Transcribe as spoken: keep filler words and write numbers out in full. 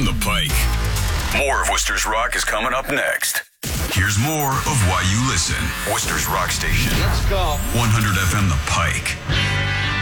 M The Pike. More of Worcester's Rock is coming up next. Here's more of Why You Listen. Worcester's Rock Station. Let's go. one hundred F M The Pike.